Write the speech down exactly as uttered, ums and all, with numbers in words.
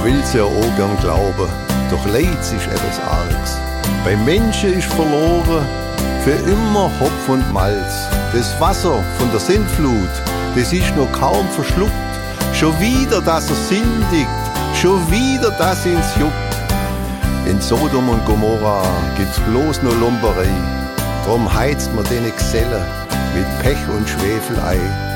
Man will's ja auch gern glauben, doch Leid ist etwas Arges. Beim Menschen ist verloren für immer Hopf und Malz. Das Wasser von der Sintflut, das ist noch kaum verschluckt. Schon wieder, dass er sündigt, schon wieder, dass ihns juckt. In Sodom und Gomorra gibt's bloß nur Lumperei. Drum heizt man den Gesellen mit Pech und Schwefelei.